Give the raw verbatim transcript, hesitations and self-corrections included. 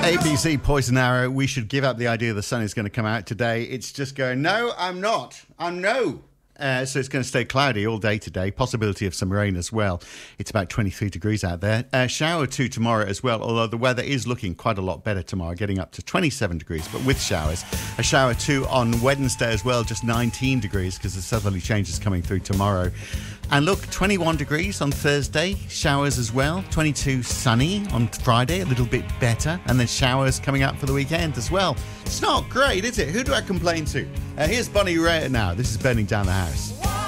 A B C Poison Arrow. We should give up the idea the sun is going to come out today. It's just going, no, I'm not. I'm no. Uh, so it's going to stay cloudy all day today. Possibility of some rain as well. It's about twenty-three degrees out there. Uh, shower two tomorrow as well, although the weather is looking quite a lot better tomorrow, getting up to twenty-seven degrees, but with showers. A shower two on Wednesday as well, just nineteen degrees because the southerly change is coming through tomorrow. And look, twenty-one degrees on Thursday, showers as well. twenty-two sunny on Friday, a little bit better. And then showers coming up for the weekend as well. It's not great, is it? Who do I complain to? Uh, here's Bonnie Raitt now. This is Burning Down the House.